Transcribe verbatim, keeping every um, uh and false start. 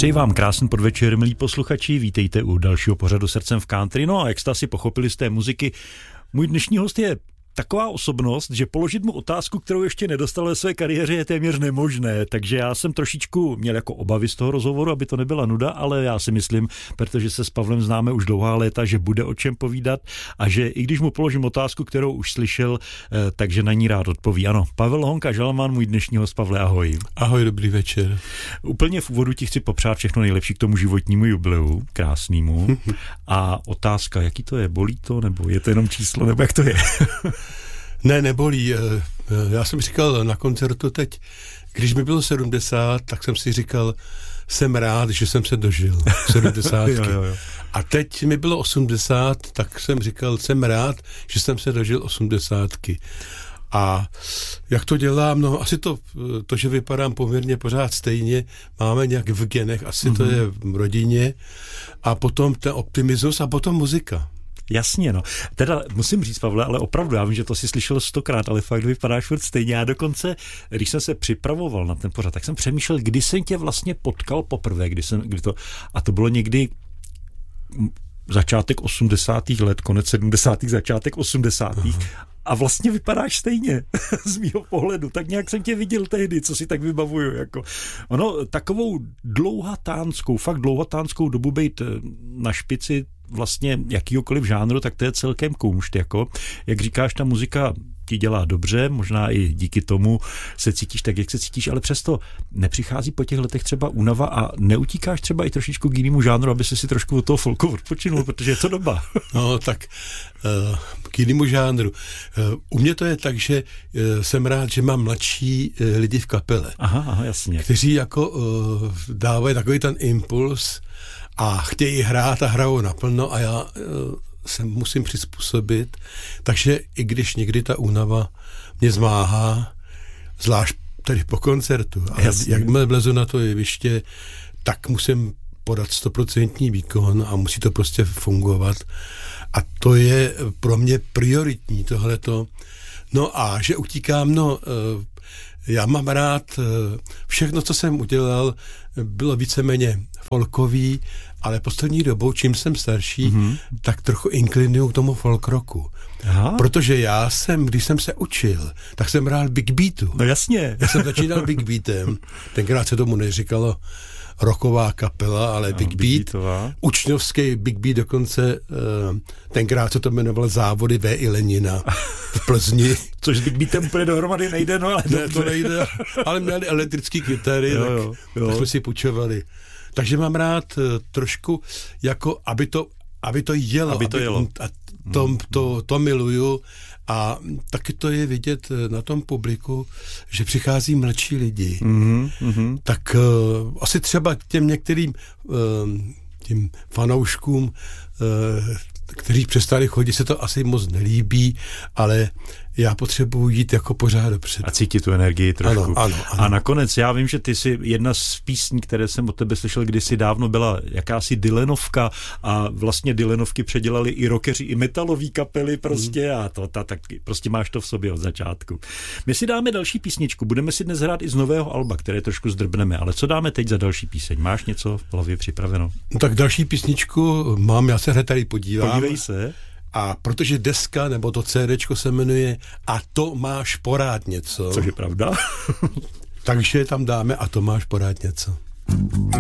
Přeji vám krásný podvečer, milí posluchači, vítejte u dalšího pořadu Srdcem v country. No a jak jste asi pochopili z té muziky, můj dnešní host je taková osobnost, že položit mu otázku, kterou ještě nedostal ve své kariéře, je téměř nemožné, takže já jsem trošičku měl jako obavy z toho rozhovoru, aby to nebyla nuda, ale já si myslím, protože se s Pavlem známe už dlouhá léta, že bude o čem povídat a že i když mu položím otázku, kterou už slyšel, takže na ní rád odpoví. Ano, Pavel Honka Žalaman, můj dnešní host. Pavle, ahoj. Ahoj, dobrý večer. Úplně v úvodu ti chci popřát všechno nejlepší k tomu životnímu jubileu, krásnému. A otázka, jaký to je, bolí to, nebo je to jenom číslo, nebo jak to je? Ne, nebolí. Já jsem říkal na koncertu teď, když mi bylo sedmdesát, tak jsem si říkal, jsem rád, že jsem se dožil sedmdesátky. jo, jo, jo. A teď mi bylo osmdesát, tak jsem říkal, jsem rád, že jsem se dožil osmdesátky. A jak to dělám? No asi to, to, že vypadám poměrně pořád stejně, máme nějak v genech, asi mm-hmm. to je v rodině. A potom ten optimismus a potom muzika. Jasně, no. Teda musím říct, Pavle, ale opravdu, já vím, že to si slyšel stokrát, ale fakt vypadáš furt stejně. Já dokonce, když jsem se připravoval na ten pořad, tak jsem přemýšlel, kdy jsem tě vlastně potkal poprvé, kdy jsem, kdy to, a to bylo někdy začátek osmdesátých let, konec sedmdesátých, začátek osmdesátých. Aha. A vlastně vypadáš stejně z mýho pohledu. Tak nějak jsem tě viděl tehdy, co si tak vybavuju. Jako. Ono, takovou dlouhatánskou, fakt dlouhatánskou dobu bejt na špici vlastně jakýhokoliv žánru, tak to je celkem kumšt. Jako. Jak říkáš, ta muzika ti dělá dobře, možná i díky tomu se cítíš tak, jak se cítíš, ale přesto nepřichází po těch letech třeba únava a neutíkáš třeba i trošičku k jinému žánru, aby se si trošku od toho folku odpočinul, protože je to doba. No tak uh, k jinému žánru. Uh, u mě to je tak, že uh, jsem rád, že mám mladší uh, lidi v kapele. Aha, aha, jasně. Kteří jako uh, dávají takový ten impuls a chtějí hrát a hrajou naplno a já uh, se musím přizpůsobit, takže i když někdy ta únava mě zmáhá, zvlášť tedy po koncertu, ale Jasně. jakmile vlezu na to jeviště, tak musím podat stoprocentní výkon a musí to prostě fungovat. A to je pro mě prioritní tohleto. No a že utíkám, no já mám rád, všechno, co jsem udělal, bylo víceméně folkový, ale poslední dobou, čím jsem starší, mm-hmm. tak trochu inklinuju k tomu folk rocku. Aha. Protože já jsem, když jsem se učil, tak jsem hrál big beatu. No jasně. Já jsem začínal big beatem. Tenkrát se tomu neříkalo rocková kapela, ale no, big, big beat. Beatová. Učňovský big beat dokonce, uh, tenkrát se to jmenovalo Závody V. I. Lenina v Plzni. Což s big beatem úplně dohromady nejde, no ale ne, to nejde, ale měli elektrický kytary, jo, tak, jo, jo. tak jsme si půjčovali. Takže mám rád uh, trošku, jako aby to, aby to jelo. Aby to aby, jelo. A to, to, to, to miluju a taky to je vidět na tom publiku, že přichází mladší lidi. Mm-hmm, mm-hmm. Tak uh, asi třeba těm některým uh, tím fanouškům, uh, kteří přestali chodit, se to asi moc nelíbí, ale já potřebuji jít jako pořád dopředu. A cítit tu energii trošku. Ano, ano, ano. A nakonec, já vím, že ty jsi jedna z písní, které jsem od tebe slyšel kdysi dávno, byla jakási Dylanovka a vlastně Dylanovky předělali i rockeři, i metalový kapely prostě mm. a to, ta, tak prostě máš to v sobě od začátku. My si dáme další písničku, budeme si dnes hrát i z nového alba, které trošku zdrbneme, ale co dáme teď za další píseň? Máš něco v hlavě připraveno? No tak další písničku mám, já se hned tady podívám. Podívej se. A protože deska, nebo to CDčko se jmenuje A to máš porád něco. Což je pravda. Takže tam dáme A to máš porád něco.